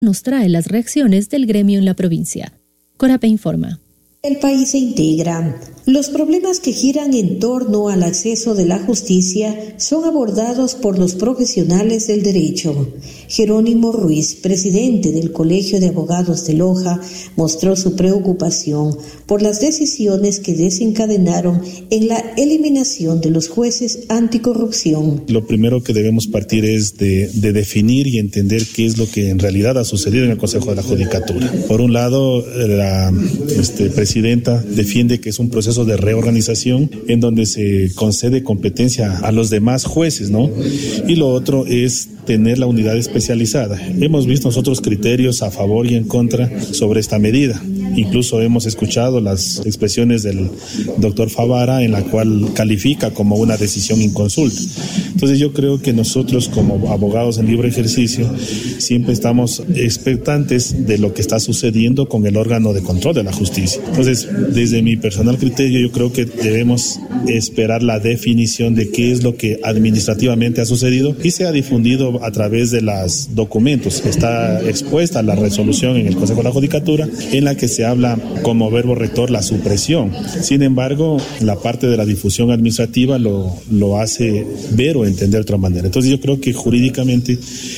nos trae las reacciones del gremio en la provincia. Corape informa. El país se integra. Los problemas que giran en torno al acceso de la justicia son abordados por los profesionales del derecho. Jerónimo Ruiz, presidente del Colegio de Abogados de Loja, mostró su preocupación por las decisiones que desencadenaron en la eliminación de los jueces anticorrupción. Lo primero que debemos partir es de definir y entender qué es lo que en realidad ha sucedido en el Consejo de la Judicatura. Por un lado, la presidenta defiende que es un proceso de reorganización en donde se concede competencia a los demás jueces, ¿no? Y lo otro es tener la unidad especializada. Hemos visto nosotros criterios a favor y en contra sobre esta medida. Incluso hemos escuchado las expresiones del doctor Favara en la cual califica como una decisión inconsulta. Entonces yo creo que nosotros como abogados en libre ejercicio siempre estamos expectantes de lo que está sucediendo con el órgano de control de la justicia. Entonces, desde mi personal criterio, yo creo que debemos esperar la definición de qué es lo que administrativamente ha sucedido y se ha difundido a través de los documentos. Está expuesta la resolución en el Consejo de la Judicatura en la que se habla como verbo rector la supresión. Sin embargo, la parte de la difusión administrativa lo hace ver o entender de otra manera. Entonces yo creo que jurídicamente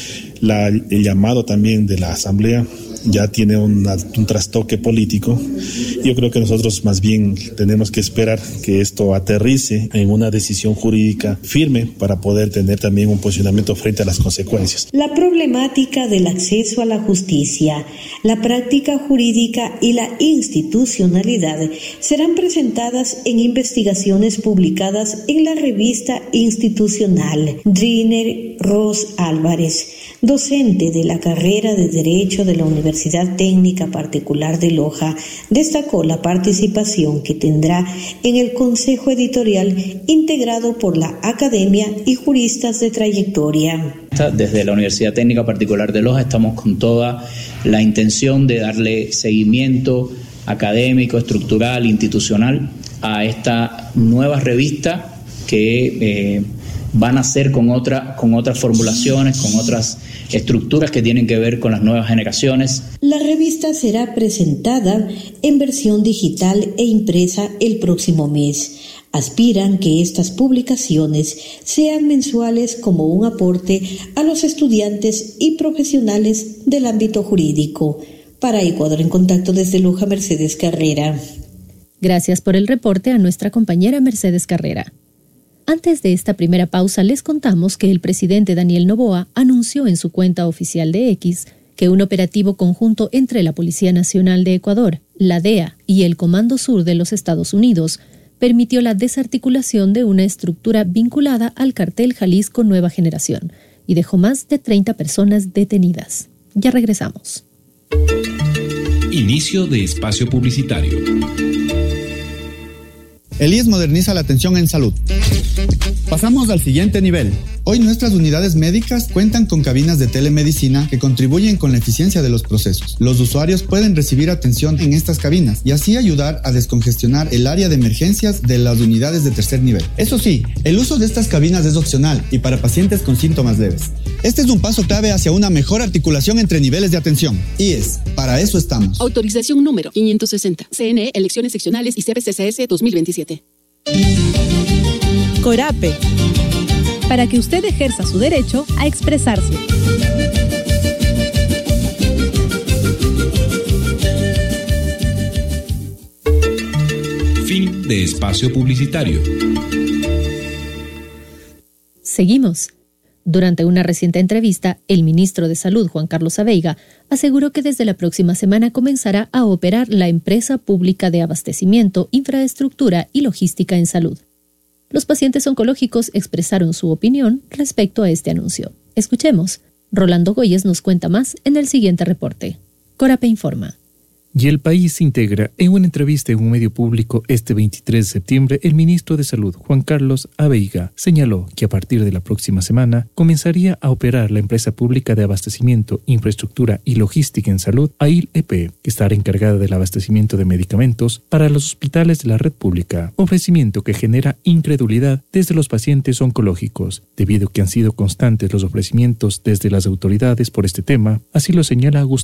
el llamado también de la Asamblea ya tiene un trastoque político. Yo creo que nosotros más bien tenemos que esperar que esto aterrice en una decisión jurídica firme para poder tener también un posicionamiento frente a las consecuencias. La problemática del acceso a la justicia, la práctica jurídica y la institucionalidad serán presentadas en investigaciones publicadas en la revista institucional. Driner Ros Álvarez, docente de la carrera de Derecho de la Universidad Técnica Particular de Loja, destacó la participación que tendrá en el Consejo Editorial integrado por la Academia y juristas de trayectoria. Desde la Universidad Técnica Particular de Loja estamos con toda la intención de darle seguimiento académico, estructural, institucional a esta nueva revista que van a ser con otras formulaciones, con otras estructuras que tienen que ver con las nuevas generaciones. La revista será presentada en versión digital e impresa el próximo mes. Aspiran que estas publicaciones sean mensuales como un aporte a los estudiantes y profesionales del ámbito jurídico. Para Ecuador en Contacto desde Loja, Mercedes Carrera. Gracias por el reporte a nuestra compañera Mercedes Carrera. Antes de esta primera pausa, les contamos que el presidente Daniel Noboa anunció en su cuenta oficial de X que un operativo conjunto entre la Policía Nacional de Ecuador, la DEA y el Comando Sur de los Estados Unidos permitió la desarticulación de una estructura vinculada al cartel Jalisco Nueva Generación y dejó más de 30 personas detenidas. Ya regresamos. Inicio de espacio publicitario. El IES moderniza la atención en salud. Pasamos al siguiente nivel. Hoy nuestras unidades médicas cuentan con cabinas de telemedicina que contribuyen con la eficiencia de los procesos. Los usuarios pueden recibir atención en estas cabinas y así ayudar a descongestionar el área de emergencias de las unidades de tercer nivel. Eso sí, el uso de estas cabinas es opcional y para pacientes con síntomas leves. Este es un paso clave hacia una mejor articulación entre niveles de atención. IES, para eso estamos. Autorización número 560. CNE, elecciones seccionales y CPCCS 2027. Corape, para que usted ejerza su derecho a expresarse. Fin de espacio publicitario. Seguimos. Durante una reciente entrevista, el ministro de Salud, Juan Carlos Abeiga, aseguró que desde la próxima semana comenzará a operar la empresa pública de abastecimiento, infraestructura y logística en salud. Los pacientes oncológicos expresaron su opinión respecto a este anuncio. Escuchemos. Rolando Goyes nos cuenta más en el siguiente reporte. Corape informa. Y el país se integra. En una entrevista en un medio público este 23 de septiembre, el ministro de Salud, Juan Carlos Abeiga, señaló que a partir de la próxima semana comenzaría a operar la empresa pública de abastecimiento, infraestructura y logística en salud, AIL-EP, que estará encargada del abastecimiento de medicamentos para los hospitales de la red pública, ofrecimiento que genera incredulidad desde los pacientes oncológicos, debido a que han sido constantes los ofrecimientos desde las autoridades por este tema, así lo señala Gustavo